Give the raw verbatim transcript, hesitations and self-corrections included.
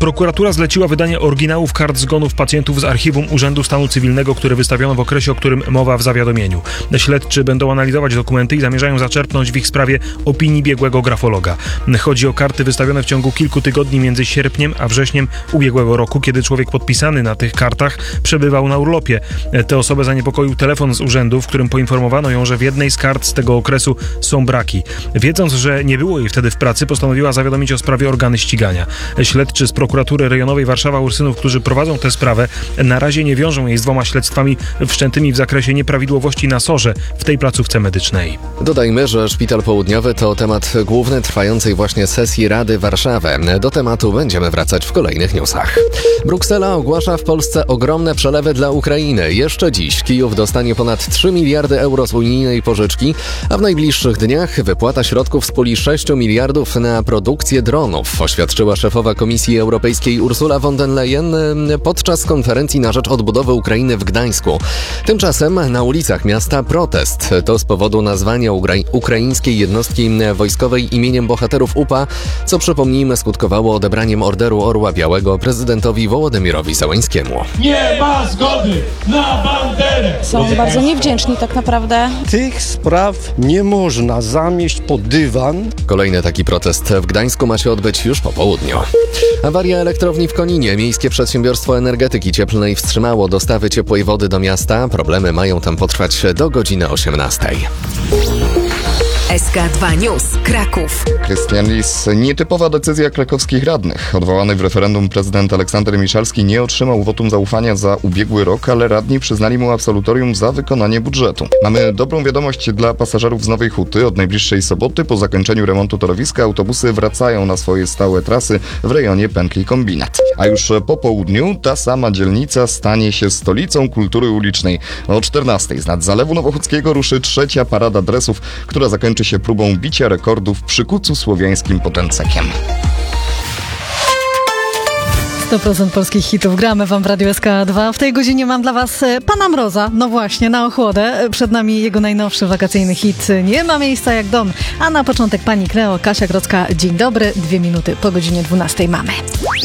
Prokuratura zleciła wydanie oryginałów kart zgonów pacjentów z archiwum Urzędu Stanu Cywilnego, które wystawiono w okresie, o którym mowa w zawiadomieniu. Śledczy będą analizować dokumenty i zamierzają zaczerpnąć w ich sprawie opinii biegłego grafologa. Chodzi o karty wystawione w ciągu kilku tygodni między sierpniem a wrześniem ubiegłego roku, kiedy człowiek podpisany na tych kartach przebywał na urlopie. Tę osobę zaniepokoił telefon z urzędu, w którym poinformowano ją, że w jednej z kart z tego okresu są braki. Wiedząc, że nie było jej wtedy w pracy, postanowiła zawiadomić o sprawie organy ścigania. Śledczy z prokuratury rejonowej Warszawa-Ursynów, którzy prowadzą tę sprawę, na razie nie wiążą jej z dwoma śledztwami wszczętymi w zakresie nieprawidłowości na sorze w tej placówce medycznej. Dodajmy, że Szpital Południowy to temat główny trwającej właśnie sesji Rady Warszawy. Do tematu będziemy wracać w kolejnych newsach. Bruksela ogłasza w Polsce ogromne przelewy dla Ukrainy. Jeszcze dziś Kijów dostanie ponad trzy miliardy euro z unijnej pożyczki, a w najbliższych dniach wypłata środków z puli sześć miliardów na produkcję dronów, oświadczyła szefowa Komisji Europejskiej Ursula von der Leyen podczas konferencji na rzecz odbudowy Ukrainy w Gdańsku. Tymczasem na ulicach miasta protest. To z powodu nazwania ukra- ukraińskiej jednostki wojskowej imieniem bohaterów U P A, co przypomnijmy skutkowało odebraniem Orderu Orła Białego prezydentowi Wołodymyrowi Zełenskiemu. Nie ma zgody na banderę! Są bardzo niewdzięczni tak naprawdę. Tych spraw nie można zamieść pod dywan. Kolejny taki protest w Gdańsku ma się odbyć już po południu. Awaria elektrowni w Koninie. Miejskie przedsiębiorstwo energetyki cieplnej wstrzymało dostawy ciepłej wody do miasta. Problemy mają tam potrwać do godziny osiemnastej. S K dwa News, Kraków. Krystian Lis. Nietypowa decyzja krakowskich radnych. Odwołany w referendum prezydent Aleksander Miszalski nie otrzymał wotum zaufania za ubiegły rok, ale radni przyznali mu absolutorium za wykonanie budżetu. Mamy dobrą wiadomość dla pasażerów z Nowej Huty. Od najbliższej soboty po zakończeniu remontu torowiska autobusy wracają na swoje stałe trasy w rejonie pętli Kombinat. A już po południu ta sama dzielnica stanie się stolicą kultury ulicznej. O czternastej z nad Zalewu Nowochódzkiego ruszy trzecia parada dresów, która zakończy się próbą bicia rekordów przy kucu słowiańskim pod Encekiem. sto procent polskich hitów gramy wam w Radiu S K dwa. W tej godzinie mam dla was Pana Mroza. No właśnie, na ochłodę. Przed nami jego najnowszy wakacyjny hit Nie ma miejsca jak dom. A na początek pani Kleo, Kasia Grodzka. Dzień dobry. Dwie minuty po godzinie dwunastej mamy.